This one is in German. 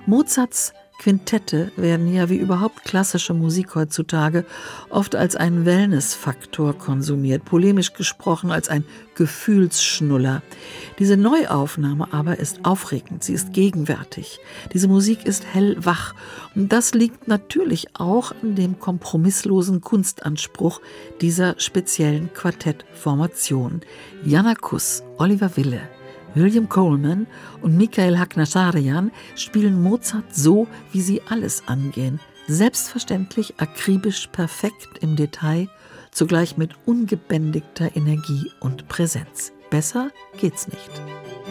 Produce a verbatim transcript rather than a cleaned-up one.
Mozarts Quintette werden ja wie überhaupt klassische Musik heutzutage oft als ein Wellnessfaktor konsumiert, polemisch gesprochen als ein Gefühlsschnuller. Diese Neuaufnahme aber ist aufregend, sie ist gegenwärtig. Diese Musik ist hellwach und das liegt natürlich auch an dem kompromisslosen Kunstanspruch dieser speziellen Quartettformation. Jannacus, Oliver Wille, William Coleman und Michael Haghnassarian spielen Mozart so, wie sie alles angehen. Selbstverständlich, akribisch, perfekt im Detail, zugleich mit ungebändigter Energie und Präsenz. Besser geht's nicht.